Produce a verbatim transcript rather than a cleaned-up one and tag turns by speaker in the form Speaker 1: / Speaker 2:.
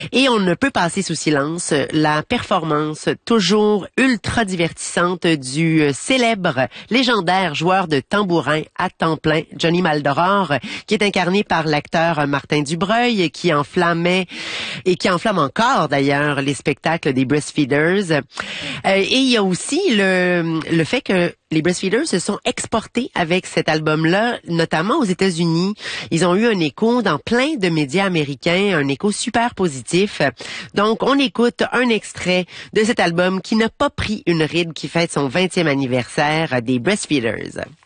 Speaker 1: Et on ne peut passer sous silence la performance toujours ultra divertissante du célèbre, légendaire joueur de tambourin à temps plein, Johnny Maldoror, qui est incarné par l'acteur Martin Dubreuil, qui enflammait et qui enflamme encore d'ailleurs les spectacles des Breastfeeders. Euh, et il y a aussi le, le fait que les Breastfeeders se sont exportés avec cet album-là, notamment aux États-Unis. Ils ont eu un écho dans plein de médias américains, un écho super positif. Donc, on écoute un extrait de cet album qui n'a pas pris une ride, qui fête son vingtième anniversaire des Breastfeeders.